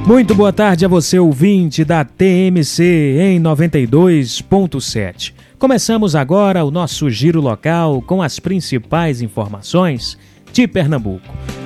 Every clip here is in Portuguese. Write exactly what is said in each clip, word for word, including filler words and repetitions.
Muito boa tarde a você, ouvinte da T M C em noventa e dois ponto sete. Começamos agora o nosso giro local com as principais informações de Pernambuco.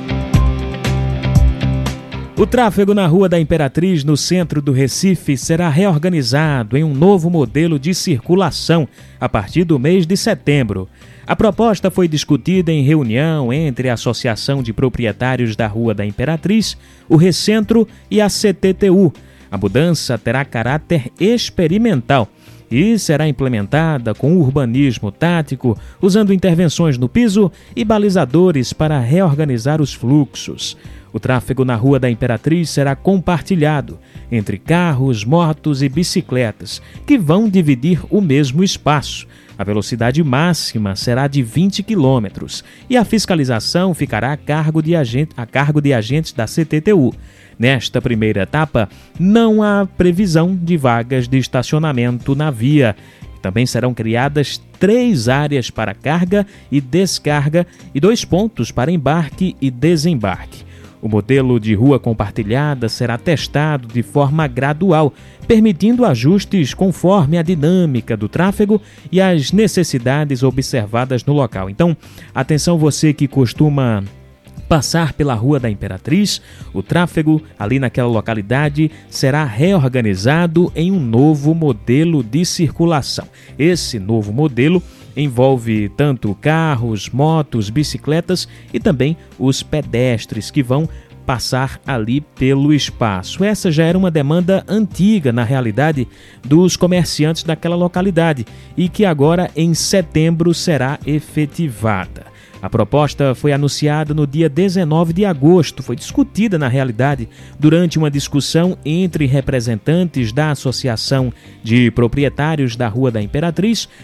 O tráfego na Rua da Imperatriz, no centro do Recife, será reorganizado em um novo modelo de circulação a partir do mês de setembro. A proposta foi discutida em reunião entre a Associação de Proprietários da Rua da Imperatriz, o Recentro e a C T T U. A mudança terá caráter experimental e será implementada com urbanismo tático, usando intervenções no piso e balizadores para reorganizar os fluxos. O tráfego na Rua da Imperatriz será compartilhado entre carros, motos e bicicletas, que vão dividir o mesmo espaço. A velocidade máxima será de vinte quilômetros e a fiscalização ficará a cargo de, agente, a cargo de agentes da C T T U. Nesta primeira etapa, não há previsão de vagas de estacionamento na via. Também serão criadas três áreas para carga e descarga e dois pontos para embarque e desembarque. O modelo de rua compartilhada será testado de forma gradual, permitindo ajustes conforme a dinâmica do tráfego e as necessidades observadas no local. Então, atenção você que costuma passar pela Rua da Imperatriz, o tráfego ali naquela localidade será reorganizado em um novo modelo de circulação. Esse novo modelo envolve tanto carros, motos, bicicletas e também os pedestres que vão passar ali pelo espaço. Essa já era uma demanda antiga, na realidade, dos comerciantes daquela localidade e que agora em setembro será efetivada. A proposta foi anunciada no dia dezenove de agosto, foi discutida na realidade durante uma discussão entre representantes da Associação de Proprietários da Rua da Imperatriz,